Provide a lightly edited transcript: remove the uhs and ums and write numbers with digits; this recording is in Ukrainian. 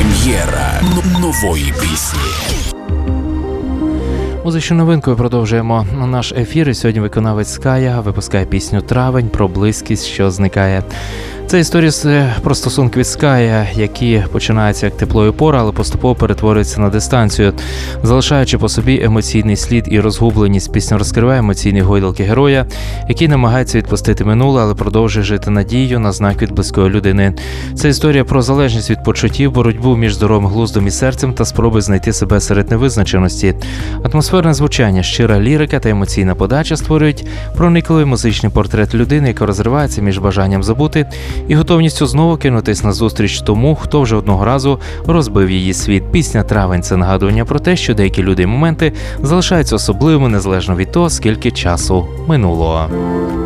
Прем'єра нової пісні. Музичну новинкою продовжуємо наш ефір. І сьогодні виконавець Ская випускає пісню «Травень» про близькість, що зникає. Це історія про стосунки від Ская, які починаються як теплої пори, але поступово перетворюються на дистанцію. Залишаючи по собі емоційний слід і розгубленість, пісня розкриває емоційні гойдалки героя, який намагається відпустити минуле, але продовжує жити надією на знак від близької людини. Це історія про залежність від почуттів, боротьбу між здоровим глуздом і серцем та спроби знайти себе серед невизначеності. Атмосферне звучання, щира лірика та емоційна подача створюють проникливий музичний портрет людини, яка розривається між бажанням забути і готовністю знову кинутись на зустріч тому, хто вже одного разу розбив її світ. Пісня «Травень» – це нагадування про те, що деякі люди і моменти залишаються особливими незалежно від того, скільки часу минуло.